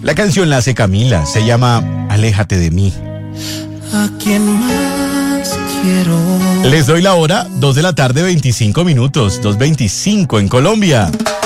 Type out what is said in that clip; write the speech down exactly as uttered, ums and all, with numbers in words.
La canción la hace Camila, se llama Aléjate de mí. ¿A quién más quiero? Les doy la hora, dos de la tarde, veinticinco minutos, dos veinticinco en Colombia.